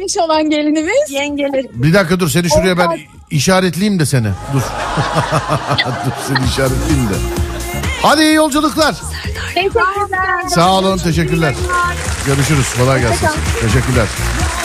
gelmiş olan gelinimiz. Yengeleri. Bir dakika dur, seni şuraya ben işaretleyeyim de seni. Dur. Dur seni işaretleyeyim de. Hadi iyi yolculuklar. Teşekkürler. Sağ olun, teşekkürler. Görüşürüz. Kolay gelsin. Teşekkürler.